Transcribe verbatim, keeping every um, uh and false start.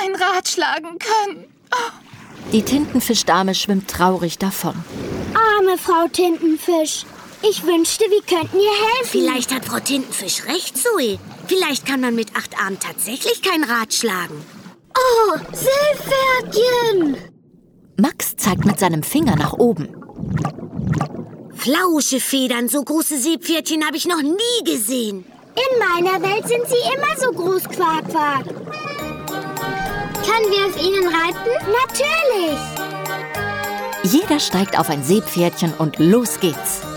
ein Rad schlagen können. Oh. Die Tintenfischdame schwimmt traurig davon. Arme Frau Tintenfisch. Ich wünschte, wir könnten ihr helfen. Vielleicht hat Frau Tintenfisch recht, Zoe. Vielleicht kann man mit acht Armen tatsächlich kein Rad schlagen. Oh, Seepferdchen! Max zeigt mit seinem Finger nach oben. Flausche Federn, so große Seepferdchen habe ich noch nie gesehen. In meiner Welt sind sie immer so groß, Quack, Quack. Können wir auf ihnen reiten? Natürlich! Jeder steigt auf ein Seepferdchen und los geht's.